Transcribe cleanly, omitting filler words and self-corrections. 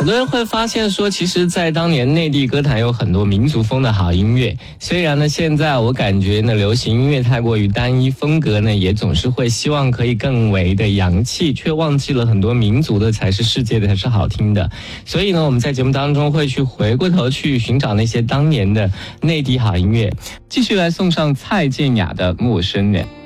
很多人会发现说，其实在当年内地歌坛有很多民族风的好音乐，虽然呢现在我感觉呢流行音乐太过于单一，风格呢也总是会希望可以更为的洋气，却忘记了很多民族的才是世界的才是好听的。所以呢我们在节目当中会去回过头去寻找那些当年的内地好音乐，继续来送上蔡健雅的《陌生人》。